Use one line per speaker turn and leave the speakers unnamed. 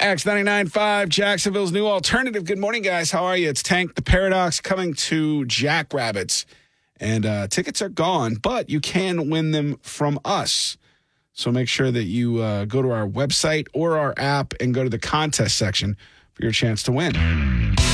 X99.5, Jacksonville's new alternative. Good morning, guys. How are you? It's Tank the Paradox coming to Jackrabbits. And tickets are gone, but you can win them from us. So make sure that you go to our website or our app and go to the contest section for your chance to win.